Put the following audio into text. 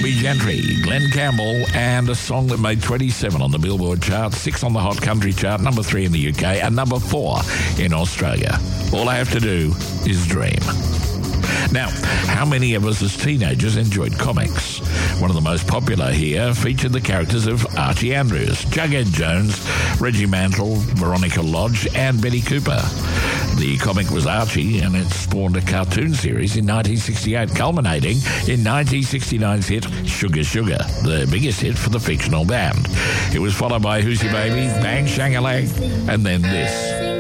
Bobbie Gentry, Glenn Campbell, and a song that made 27 on the Billboard chart, 6 on the Hot Country chart, number 3 in the UK, and number 4 in Australia. All I have to do is dream. Now, how many of us as teenagers enjoyed comics? One of the most popular here featured the characters of Archie Andrews, Jughead Jones, Reggie Mantle, Veronica Lodge, and Betty Cooper. The comic was Archie, and it spawned a cartoon series in 1968, culminating in 1969's hit Sugar Sugar, the biggest hit for the fictional band. It was followed by Who's Your Baby, Bang Shang-a-Lang, and then this.